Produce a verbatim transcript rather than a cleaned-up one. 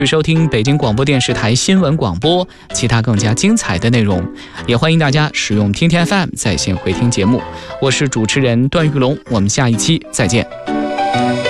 收听北京广播电视台新闻广播，其他更加精彩的内容，也欢迎大家使用听天 F M 在线回听节目。我是主持人段玉龙，我们下一期再见。